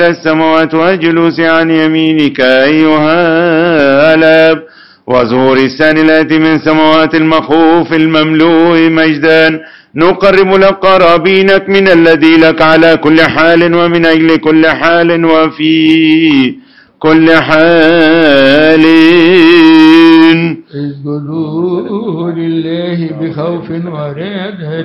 السماوات والجلوس عن يمينك أيها الآب، وظهور الثاني الآتي من سماوات المخوف المملوء مجدا، نقرب لك قرابينك من الذي لك على كل حال ومن أجل كل حال وفي كل حال. اسجدوا لله بخوف ورعدة.